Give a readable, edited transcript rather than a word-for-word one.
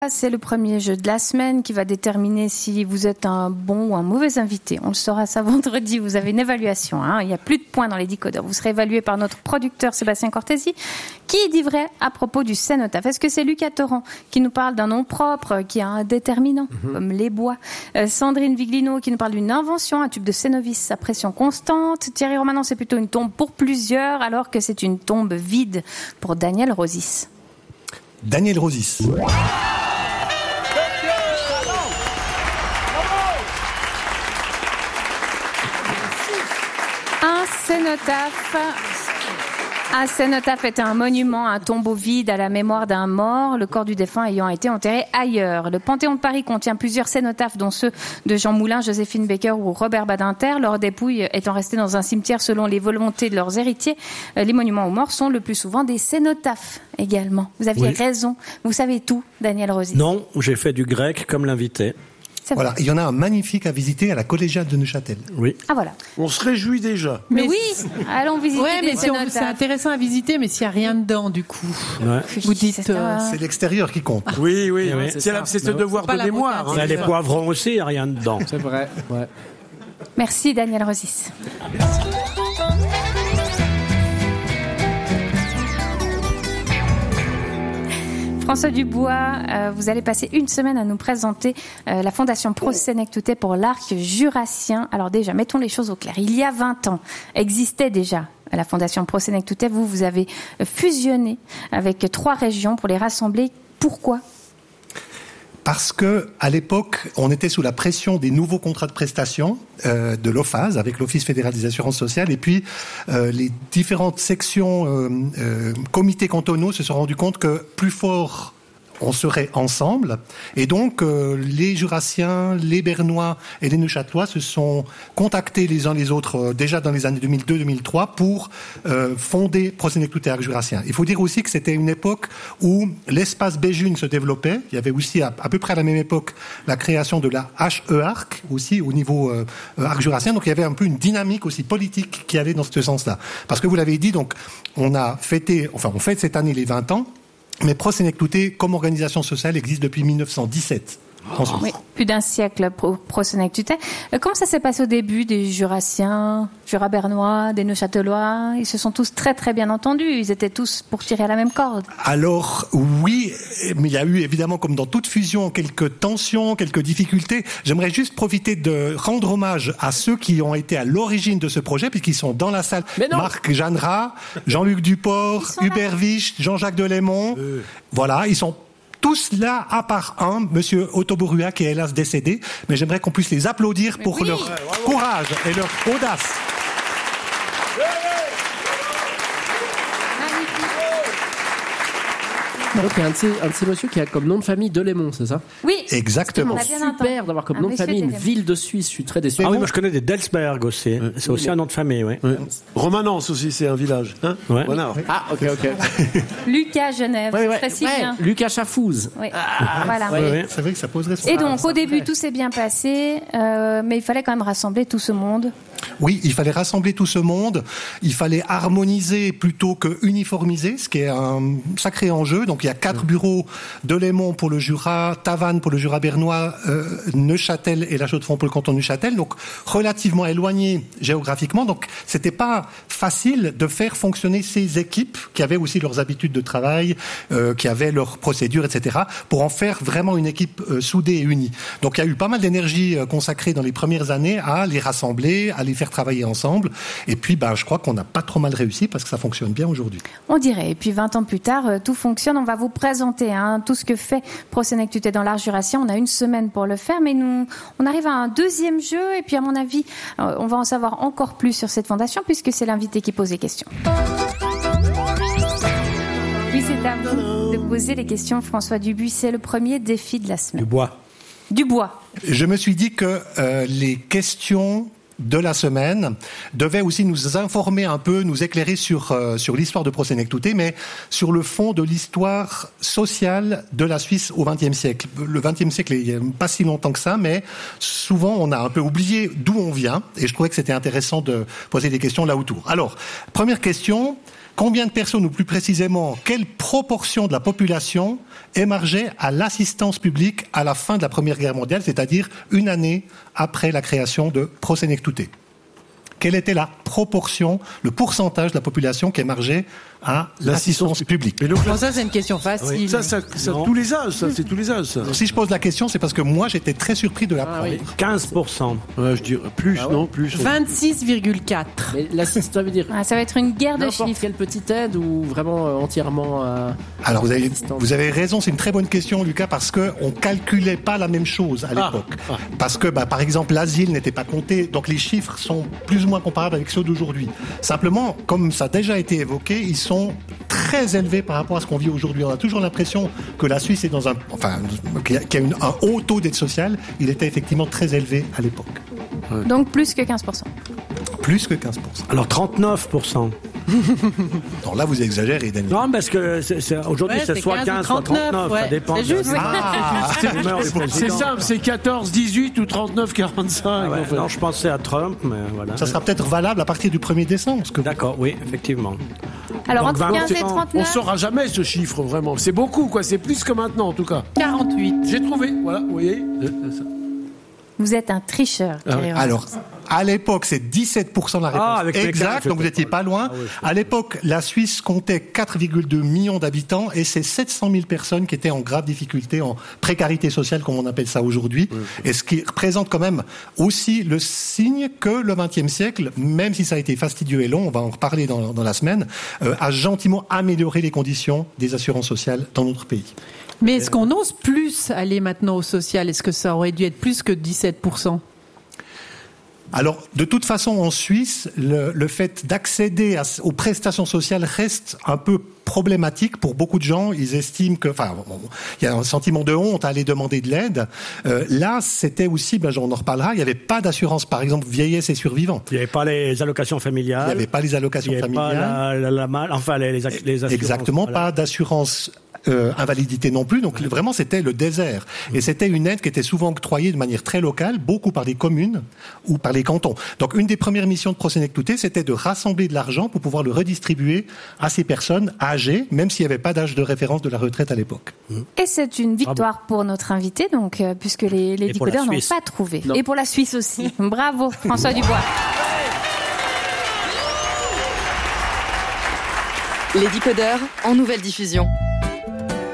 C'est le premier jeu de la semaine qui va déterminer si vous êtes un bon ou un mauvais invité. On le saura ça vendredi. Vous avez une évaluation. Il n'y a plus de points dans les décodeurs. Vous serez évalué par notre producteur Sébastien Cortési qui dit vrai à propos du cénotaphe. Est-ce que c'est Lucas Torrent qui nous parle d'un nom propre qui a un déterminant, comme les bois? Sandrine Viglino qui nous parle d'une invention, un tube de Cénovis à pression constante. Thierry Romanon, c'est plutôt une tombe pour plusieurs, alors que c'est une tombe vide pour Daniel Rosis. Daniel Rosis. Un cénotaphe est un monument, un tombeau vide à la mémoire d'un mort, le corps du défunt ayant été enterré ailleurs. Le Panthéon de Paris contient plusieurs cénotaphes, dont ceux de Jean Moulin, Joséphine Baker ou Robert Badinter, leurs dépouilles étant restées dans un cimetière selon les volontés de leurs héritiers. Les monuments aux morts sont le plus souvent des cénotaphes également. Vous aviez raison, vous savez tout, Daniel Rosis. Non, j'ai fait du grec comme l'invité. Voilà, il y en a un magnifique à visiter à la collégiale de Neuchâtel. Oui. Ah voilà. On se réjouit déjà. Mais oui, allons visiter des cénotaphes. C'est intéressant à visiter, mais s'il n'y a rien dedans, du coup. Ouais. Vous dites... C'est l'extérieur qui compte. Oui. C'est ce Mais devoir de mémoire. Il y a les poivrons aussi, il n'y a rien dedans. C'est vrai, ouais. Merci Daniel Rosis. François Dubois, vous allez passer une semaine à nous présenter la Fondation Pro Sénectoutais pour l'arc jurassien. Alors déjà, mettons les choses au clair. Il y a 20 ans, existait déjà la Fondation Pro Sénectoutais. Vous avez fusionné avec 3 régions pour les rassembler. Pourquoi ? Parce que à l'époque, on était sous la pression des nouveaux contrats de prestation de l'OFAS avec l'Office fédéral des assurances sociales, et puis les différentes sections comités cantonaux se sont rendus compte que plus fort on serait ensemble, et donc les Jurassiens, les Bernois et les Neuchâtelois se sont contactés les uns les autres déjà dans les années 2002-2003 pour fonder Pro Sénectoutais Arc Jurassien. Il faut dire aussi que c'était une époque où l'espace Béjune se développait. Il y avait aussi à peu près à la même époque la création de la HE-Arc aussi au niveau Arc Jurassien. Donc il y avait un peu une dynamique aussi politique qui allait dans ce sens-là. Parce que vous l'avez dit, donc on fête cette année les 20 ans. Mais Pro Sénectoutais, comme organisation sociale, existe depuis 1917. Oui, plus d'un siècle Pro Sénectoutais. Comment ça s'est passé au début des Jurassiens, Jura-Bernois, des Neuchâtelois? Ils se sont tous très très bien entendus. Ils étaient tous pour tirer à la même corde. Alors oui, mais il y a eu évidemment, comme dans toute fusion, quelques tensions, quelques difficultés. J'aimerais juste profiter de rendre hommage à ceux qui ont été à l'origine de ce projet, puisqu'ils sont dans la salle. Marc Jeanneret, Jean-Luc Duport, Hubert Wicht, Jean-Jacques Delémont. Voilà, ils sont tous là, à part un, Monsieur Otto Borua, qui est hélas décédé, mais j'aimerais qu'on puisse les applaudir pour leur courage et leur audace. Donc il y a un de ces monsieur qui a comme nom de famille Delémont, c'est ça? Oui, exactement. Super d'avoir comme nom de famille une ville de Suisse. Je suis très déçu. Ah oui, moi je connais des Delsberg aussi. C'est aussi un nom de famille, oui. Romanence aussi, c'est un village. Hein ouais. Voilà. Ah, ok. Lucas Genève, très si bien. Lucas Chafouze. Oui. Voilà. Ouais. C'est vrai que ça poserait son... Et donc au début tout s'est bien passé, mais il fallait quand même rassembler tout ce monde. Oui, il fallait rassembler tout ce monde, il fallait harmoniser plutôt que uniformiser, ce qui est un sacré enjeu. Donc il y a 4 bureaux, Delémont pour le Jura, Tavannes pour le Jura bernois, Neuchâtel et La Chaux-de-Fonds pour le canton de Neuchâtel, donc relativement éloignés géographiquement. Donc c'était pas facile de faire fonctionner ces équipes qui avaient aussi leurs habitudes de travail, qui avaient leurs procédures, etc., pour en faire vraiment une équipe soudée et unie. Donc il y a eu pas mal d'énergie consacrée dans les premières années à les rassembler, à les faire travailler ensemble. Et puis, je crois qu'on n'a pas trop mal réussi parce que ça fonctionne bien aujourd'hui. On dirait. Et puis 20 ans plus tard, tout fonctionne. On va vous présenter tout ce que fait Pro Sénectoutais dans l'art jurassien. On a une semaine pour le faire, mais on arrive à un deuxième jeu. Et puis, à mon avis, on va en savoir encore plus sur cette fondation puisque c'est l'invité qui pose les questions. Oui, c'est à vous de poser les questions, François Dubuis. C'est le premier défi de la semaine. Dubois. Je me suis dit que les questions de la semaine devait aussi nous informer un peu, nous éclairer sur l'histoire de Pro Sénectoutais, mais sur le fond de l'histoire sociale de la Suisse au XXe siècle. Le XXe siècle, il n'y a pas si longtemps que ça, mais souvent on a un peu oublié d'où on vient, et je trouvais que c'était intéressant de poser des questions là autour. Alors, première question, combien de personnes, ou plus précisément, quelle proportion de la population émargeait à l'assistance publique à la fin de la Première Guerre mondiale, c'est-à-dire une année après la création de Prosenectute. Quelle était la proportion, le pourcentage de la population qui émargeait à l'assistance publique? Mais Bon, ça, c'est une question facile. ça, tous les âges, ça, c'est tous les âges, ça. Alors, si je pose la question, c'est parce que moi, j'étais très surpris de l'apprendre. oui. 15%. Ouais, je dirais plus, non, plus. 26,4. Mais l'assistance, ça veut dire Ah, ça va être une guerre de n'importe chiffres. quelle petite aide ou vraiment entièrement Alors, l'assistance. vous avez raison, c'est une très bonne question, Lucas, parce que on calculait pas la même chose à l'époque. Parce que, par exemple, l'asile n'était pas compté, donc les chiffres sont plus ou moins comparables avec ceux d'aujourd'hui. Simplement, comme ça a déjà été évoqué, ils sont très élevés par rapport à ce qu'on vit aujourd'hui. On a toujours l'impression que la Suisse est dans qu'il y a un haut taux d'aide sociale. Il était effectivement très élevé à l'époque. Donc plus que 15%. Plus que 15%. Alors 39%. Non, là, vous exagérez, Daniel. Non, parce que aujourd'hui, Ouais, c'est c'est soit 15 15, soit 39. ouais. Ça dépend. C'est juste, de- oui. l'humeur du C'est président. simple, c'est 14, 18 ou 39, 45. Ah ouais, en fait. non, je pensais à Trump, mais voilà. Ça sera peut-être valable à partir du 1er décembre. Parce que D'accord, oui, effectivement. Alors Donc, entre 15 et 20%, On 39. saura jamais ce chiffre, vraiment. C'est beaucoup, quoi. C'est plus que maintenant, en tout cas. 48. J'ai trouvé, voilà, vous voyez. Vous êtes un tricheur. Thierry. Alors, à l'époque, c'est 17% de la réponse. Ah, avec les exact, calques, donc vous n'étiez pas loin. Ah oui, À l'époque, la Suisse comptait 4,2 millions d'habitants et c'est 700 000 personnes qui étaient en grave difficulté, en précarité sociale, comme on appelle ça aujourd'hui. Et ce qui représente quand même aussi le signe que le XXe siècle, même si ça a été fastidieux et long, on va en reparler dans la semaine, a gentiment amélioré les conditions des assurances sociales dans notre pays. Mais est-ce qu'on ose plus aller maintenant au social? Est-ce que ça aurait dû être plus que 17%? Alors, de toute façon, en Suisse, le fait d'accéder aux prestations sociales reste un peu problématique pour beaucoup de gens. Ils estiment que, il y a un sentiment de honte à aller demander de l'aide. Là, c'était aussi, on en reparlera, il n'y avait pas d'assurance, par exemple, vieillesse et survivants. Il n'y avait pas les allocations familiales. Il n'y avait pas les allocations Il n'y avait familiales. pas les assurances. Exactement, Voilà. pas d'assurance invalidité non plus. Donc vraiment, c'était le désert. Et c'était une aide qui était souvent octroyée de manière très locale, beaucoup par les communes ou par les cantons. Donc une des premières missions de Prosenectute, c'était de rassembler de l'argent pour pouvoir le redistribuer à ces personnes âgées, même s'il n'y avait pas d'âge de référence de la retraite à l'époque. Et c'est une victoire pour notre invité, donc puisque les Et pour la décodeurs n'ont Suisse. pas trouvé. Non. Et pour la Suisse aussi. Bravo, François Dubois. Les décodeurs en nouvelle diffusion.